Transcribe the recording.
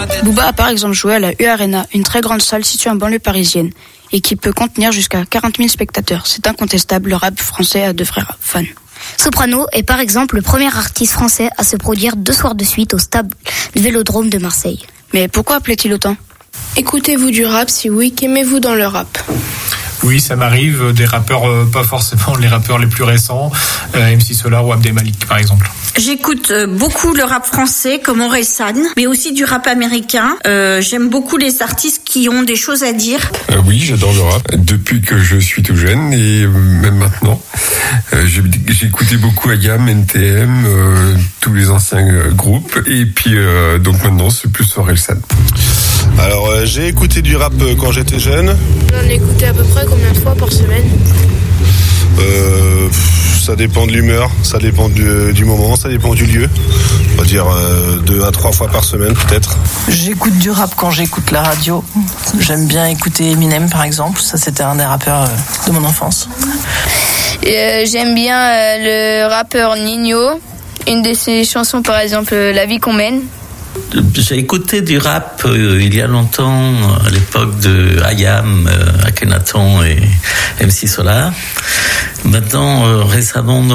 Booba a par exemple joué à la U-Arena, une très grande salle située en banlieue parisienne, et qui peut contenir jusqu'à 40 000 spectateurs. C'est incontestable, le rap français a de vrais fans. Soprano est par exemple le premier artiste français à se produire 2 soirs de suite au stade Vélodrome de Marseille. Mais pourquoi plaît-il autant ? Écoutez-vous du rap? Si oui, qu'aimez-vous dans le rap? Oui, ça m'arrive, des rappeurs, pas forcément les rappeurs les plus récents, MC Solar ou Abdel Malik par exemple. J'écoute beaucoup le rap français comme Orelsan, mais aussi du rap américain. J'aime beaucoup les artistes qui ont des choses à dire. Oui, j'adore le rap depuis que je suis tout jeune et même maintenant. J'ai écouté beaucoup IAM, NTM, tous les anciens groupes et puis donc maintenant c'est plus Orelsan. Alors j'ai écouté du rap quand j'étais jeune. J'en ai écouté à peu près combien de fois par semaine? Ça dépend de l'humeur, ça dépend du moment, ça dépend du lieu. On va dire 2 à 3 fois par semaine peut-être. J'écoute du rap quand j'écoute la radio. J'aime bien écouter Eminem par exemple, ça c'était un des rappeurs de mon enfance. J'aime bien le rappeur Nino, une de ses chansons par exemple La vie qu'on mène. J'ai écouté du rap il y a longtemps, à l'époque de IAM, Akhenaton et MC Solar. Maintenant, récemment,